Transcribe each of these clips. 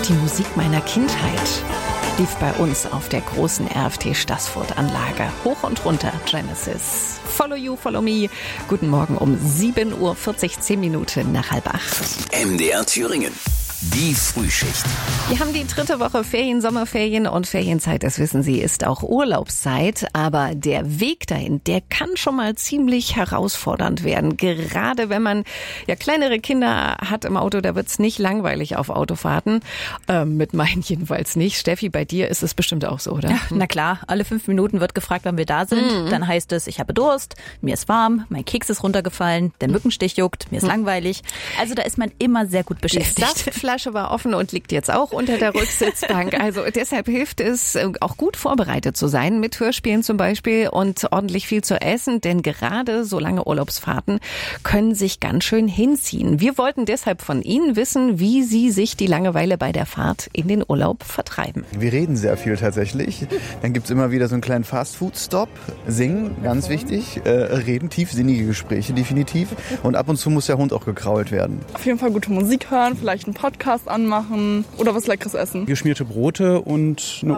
Die Musik meiner Kindheit lief bei uns auf der großen RFT Staßfurt-Anlage. Hoch und runter, Genesis. Follow you, follow me. Guten Morgen um 7:40 Uhr, 10 Minuten nach 7:30. MDR Thüringen. Die Frühschicht. Wir haben die dritte Woche Ferien, Sommerferien und Ferienzeit, das wissen Sie, ist auch Urlaubszeit. Aber der Weg dahin, der kann schon mal ziemlich herausfordernd werden. Gerade wenn man ja kleinere Kinder hat im Auto, da wird's nicht langweilig auf Autofahrten. Mit meinen jedenfalls nicht. Steffi, bei dir ist es bestimmt auch so, oder? Ja, na klar, alle 5 Minuten wird gefragt, wann wir da sind. Dann heißt es, ich habe Durst, mir ist warm, mein Keks ist runtergefallen, der Mückenstich juckt, mir ist langweilig. Also da ist man immer sehr gut beschäftigt. Die Flasche war offen und liegt jetzt auch unter der Rücksitzbank. Also deshalb hilft es, auch gut vorbereitet zu sein, mit Hörspielen zum Beispiel und ordentlich viel zu essen, denn gerade so lange Urlaubsfahrten können sich ganz schön hinziehen. Wir wollten deshalb von Ihnen wissen, wie Sie sich die Langeweile bei der Fahrt in den Urlaub vertreiben. Wir reden sehr viel tatsächlich. Dann gibt's immer wieder so einen kleinen Fast-Food-Stop. Singen, ganz wichtig. Reden, tiefsinnige Gespräche definitiv. Und ab und zu muss der Hund auch gekrault werden. Auf jeden Fall gute Musik hören, vielleicht einen Podcast anmachen oder was Leckeres essen. Geschmierte Brote und eine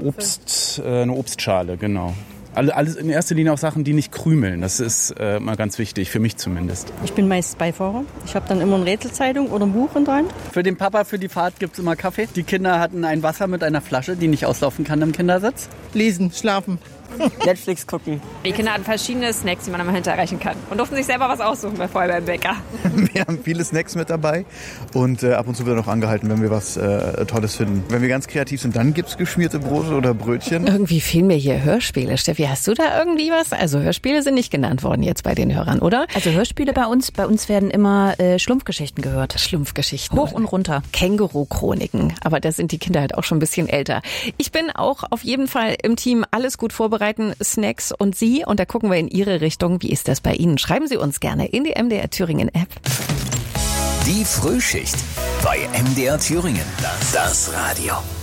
Obstschale, genau. Alles in erster Linie auch Sachen, die nicht krümeln. Das ist mal ganz wichtig, für mich zumindest. Ich bin meist Beifahrer. Ich habe dann immer eine Rätselzeitung oder ein Buch in der Hand. Für den Papa, für die Fahrt gibt es immer Kaffee. Die Kinder hatten ein Wasser mit einer Flasche, die nicht auslaufen kann im Kindersitz. Lesen, schlafen. Netflix gucken. Die Kinder hatten verschiedene Snacks, die man immer hinterreichen kann. Und durften sich selber was aussuchen vorher beim Bäcker. Wir haben viele Snacks mit dabei und ab und zu wird auch angehalten, wenn wir was Tolles finden. Wenn wir ganz kreativ sind, dann gibt's geschmierte Brote oder Brötchen. Irgendwie fehlen mir hier Hörspiele. Steffi, hast du da irgendwie was? Also Hörspiele sind nicht genannt worden jetzt bei den Hörern, oder? Also Hörspiele bei uns werden immer Schlumpfgeschichten gehört. Schlumpfgeschichten. Hoch und runter. Känguru-Chroniken. Aber da sind die Kinder halt auch schon ein bisschen älter. Ich bin auch auf jeden Fall im Team alles gut vorbereitet. Snacks und Sie. Und da gucken wir in Ihre Richtung. Wie ist das bei Ihnen? Schreiben Sie uns gerne in die MDR Thüringen App. Die Frühschicht bei MDR Thüringen. Das Radio.